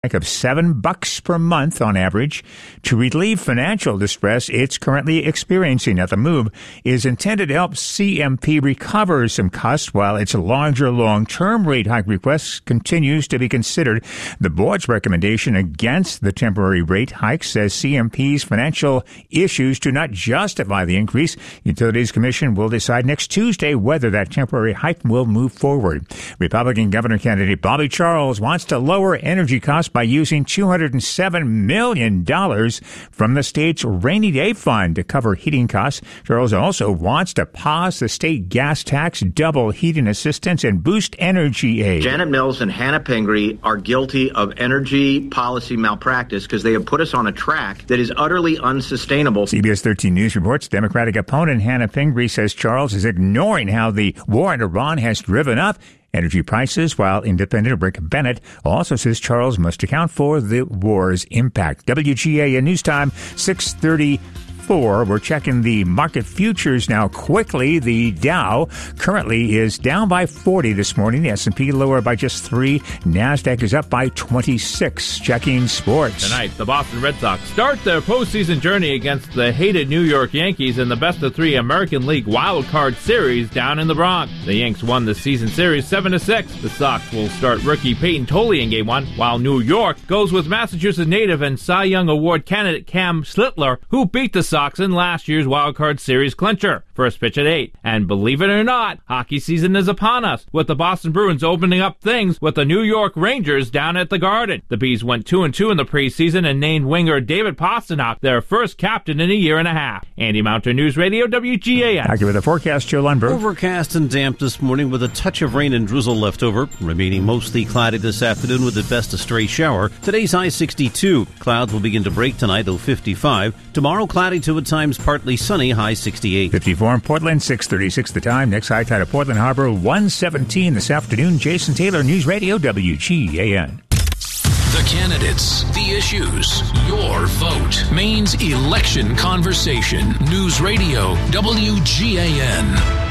of $7 per month on average to relieve financial distress it's currently experiencing. Now, the move is intended to help CMP recover some costs while its larger long-term rate hike request continues to be considered. The board's recommendation against the temporary rate hike says CMP's financial issues do not justify the increase. Utilities Commission will decide next Tuesday whether that temporary hike will move forward. Republican governor candidate Bobby Charles wants to lower energy costs by using $207 million from the state's rainy day fund to cover heating costs. Charles also wants to pause the state gas tax, double heating assistance, and boost energy aid. Janet Mills and Hannah Pingree are guilty of energy policy malpractice because they have put us on a track that is utterly unsustainable. CBS 13 News reports Democratic opponent Hannah Pingree says Charles is ignoring how the war in Iran has driven up energy prices, while independent Rick Bennett also says Charles must account for the war's impact. WGAN News Time, 6:34. We're checking the market futures now quickly. The Dow currently is down by 40 this morning. The S&P lower by just 3. NASDAQ is up by 26. Checking sports. Tonight, the Boston Red Sox start their postseason journey against the hated New York Yankees in the best-of-3 American League Wild Card Series down in the Bronx. The Yanks won the season series 7-6. The Sox will start rookie Peyton Tolley in Game 1, while New York goes with Massachusetts native and Cy Young Award candidate Cam Slittler, who beat the Sox in last year's Wild Card Series clincher. First pitch at 8. And believe it or not, hockey season is upon us, with the Boston Bruins opening up things with the New York Rangers down at the Garden. The Bees went 2-2 in the preseason and named winger David Pastrnak their first captain in a year and a half. Andy Mountain, News Radio, WGAN. Back with the forecast, Joe Lundberg. Overcast and damp this morning with a touch of rain and drizzle left over. Remaining mostly cloudy this afternoon with at best a stray shower. Today's high 62. Clouds will begin to break tonight, though 55. Tomorrow cloudy to at times partly sunny, high 68. 54 in Portland, 6:36 the time. Next high tide at Portland Harbor, 1:17 this afternoon. Jason Taylor, News Radio, WGAN. The candidates, the issues, your vote. Maine's election conversation. News Radio, WGAN.